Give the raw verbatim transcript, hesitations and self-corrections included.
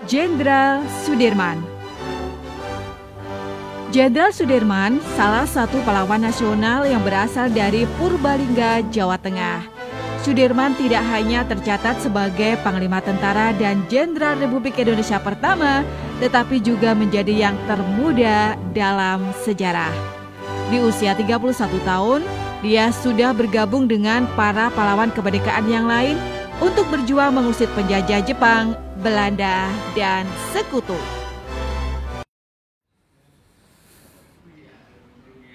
Jenderal Sudirman. Jenderal Sudirman salah satu pahlawan nasional yang berasal dari Purbalingga, Jawa Tengah. Sudirman tidak hanya tercatat sebagai Panglima Tentara dan Jenderal Republik Indonesia pertama, tetapi juga menjadi yang termuda dalam sejarah. Di usia tiga puluh satu tahun, dia sudah bergabung dengan para pahlawan kemerdekaan yang lain untuk berjuang mengusir penjajah Jepang, Belanda, dan sekutu.